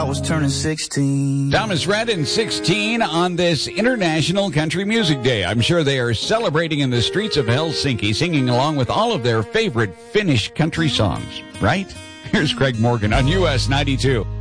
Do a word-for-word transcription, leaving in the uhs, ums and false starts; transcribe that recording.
I was turning sixteen. Thomas Rhett sixteen on this International Country Music Day. I'm sure they are celebrating in the streets of Helsinki, singing along with all of their favorite Finnish country songs, right? Here's Craig Morgan on U S ninety-two.